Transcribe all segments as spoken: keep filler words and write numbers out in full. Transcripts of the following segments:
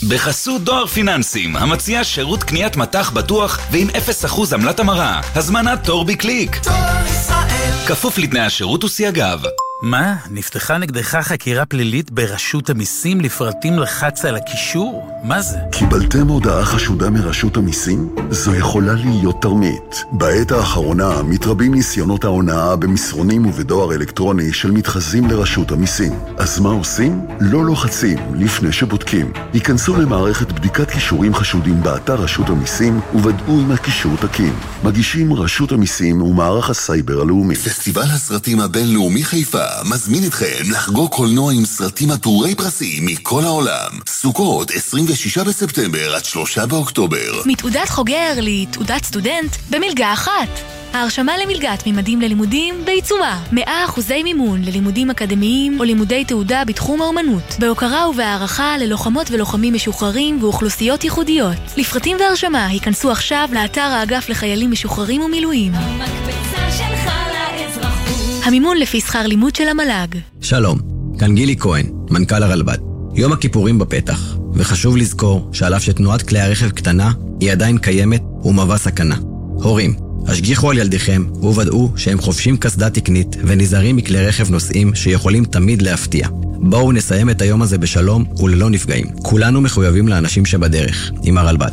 בחסות דואר פיננסים, המציע שירות קניית מתח בטוח ועם אפס אחוז עמלת המרה. הזמנת תור בקליק. דואר ישראל. כפוף לתנאי השירות וסייגיו. מה? נפתחה נגדך חקירה פלילית ברשות המיסים לפרטים לחץ על הקישור? מה זה? קיבלתם הודעה חשודה מרשות המיסים? זו יכולה להיות תרמית. בעת האחרונה מתרבים ניסיונות ההונאה במסרונים ובדואר אלקטרוני של מתחזים לרשות המיסים. אז מה עושים? לא לוחצים לפני שבודקים. היכנסו למערכת בדיקת קישורים חשודים באתר רשות המיסים וודאו אם הקישור תקין. מגישים רשות המיסים ומערך הסייבר הלאומי. פסטיבל הסרטים הבינלאומי חיפה מזמין אתכם לחגוג קולנוע עם סרטים עטורי פרסים מכל העולם. סוכות עשרים ושישה בספטמבר עד שלושה באוקטובר. מתעודת חוגר לתעודת סטודנט במלגה אחת. ההרשמה למלגת ממדים ללימודים בעיצומה. מאה אחוזי מימון ללימודים אקדמיים או לימודי תעודה בתחום האמנות. בהוקרה ובהערכה ללוחמות ולוחמים משוחררים ואוכלוסיות ייחודיות. לפרטים והרשמה היכנסו עכשיו לאתר האגף לחיילים משוחררים ומילואים. המקבצה שלך לאזרחות. המימון לפי שכר לימוד של המל"ג. שלום, כאן גילי כהן, מנכ"ל הרלב"ד. יום הכיפורים בפתח, וחשוב לזכור שעל אף שתנועת כלי הרכב קטנה, היא עדיין קיימת ומהווה סכנה. הורים, השגיחו על ילדיכם וודאו שהם חובשים קסדה תקנית ונזהרים מכלי רכב נוסעים שיכולים תמיד להפתיע. בואו נסיים את היום הזה בשלום וללא נפגעים. כולנו מחויבים לאנשים שבדרך, עם הרלב"ד.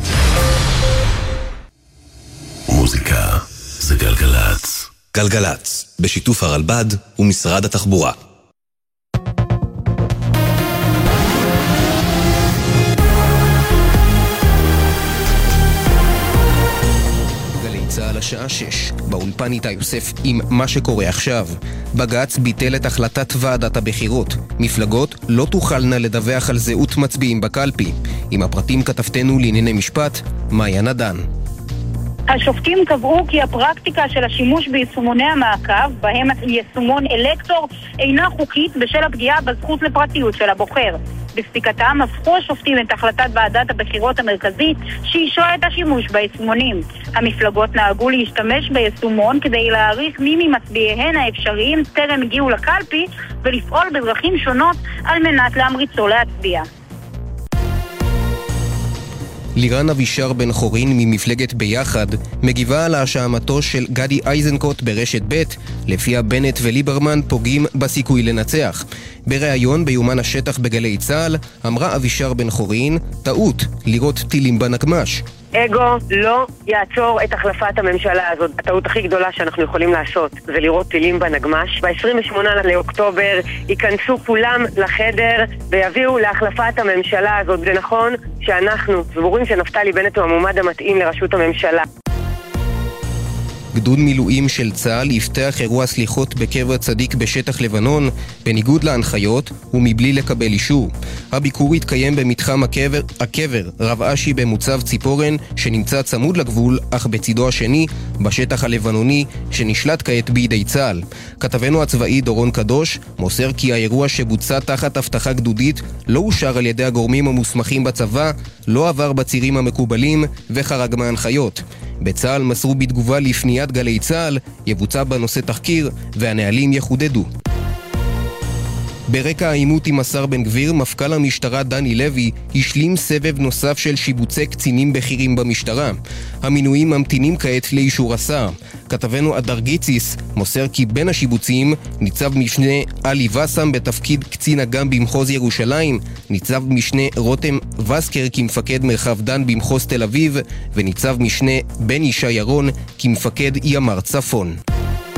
מוזיקה זה גלגלץ. גלגלץ, בשיתוף הרלב"ד ומשרד התחבורה. על השעה שש, באולפן איתי יוסף עם מה שקורה עכשיו. בג"ץ ביטל את החלטת ועדת הבחירות. מפלגות לא תוכלנה לדווח על זהות מצביעים בקלפי. עם הפרטים כתבתנו לענייני משפט, מאיה נדן. השופטים קבעו כי הפרקטיקה של השימוש ביישומוני המעקב, בהם יישומון אלקטור, אינה חוקית בשל הפגיעה בזכות לפרטיות של הבוחר. בפסיקתם הפכו השופטים את החלטת ועדת הבחירות המרכזית שאישרה את השימוש ביישומונים. המפלגות נהגו להשתמש ביישומון כדי להעריך מי ממצביעיהן האפשריים טרם הגיעו לקלפי ולפעול בדרכים שונות על מנת להמריצו להצביע. לירן אבישר בן חורין ממפלגת ביחד מגיבה על האשמתו של גדי איזנקוט ברשת ב' לפיה בנט וליברמן פוגעים בסיכוי לנצח. בריאיון ביומן השטח בגלי צה"ל אמרה אבישר בן חורין, טעות לראות טילים בנגמש. אגו לא יעצור את החלפת הממשלה הזאת. הטעות הכי גדולה שאנחנו יכולים לעשות זה לראות טילים בנגמש. ב-עשרים ושמונה לאוקטובר ייכנסו כולם לחדר ויביאו להחלפת הממשלה הזאת. זה נכון שאנחנו סבורים שנפתלי בנט הוא המועמד המתאים לראשות הממשלה. גדוד מילואים של צה"ל יפתח אירוע סליחות בקבר צדיק בשטח לבנון, בניגוד להנחיות ומבלי לקבל אישור. הביקור יתקיים במתחם הקבר, הקבר רב אשי במוצב ציפורן, שנמצא צמוד לגבול, אך בצידו השני, בשטח הלבנוני, שנשלט כעת בידי צה"ל. כתבנו הצבאי דורון קדוש מוסר כי האירוע שבוצע תחת הבטחה גדודית לא אושר על ידי הגורמים המוסמכים בצבא, לא עבר בצירים המקובלים וחרג מההנחיות. בצה"ל מסרו בתגובה לפניית גלי צה"ל, יבוצע בנושא תחקיר והנהלים יחודדו. ברקע העימות עם השר בן גביר, מפכ"ל המשטרה דני לוי השלים סבב נוסף של שיבוצי קצינים בכירים במשטרה. המינויים ממתינים כעת לאישור השר. כתבנו אדר גיציס מוסר כי בין השיבוצים ניצב משנה אלי וסם בתפקיד קצין אג"ם במחוז ירושלים, ניצב משנה רותם וסקר כמפקד מרחב דן במחוז תל אביב, וניצב משנה בן ישי ירון כמפקד ימ"ר צפון.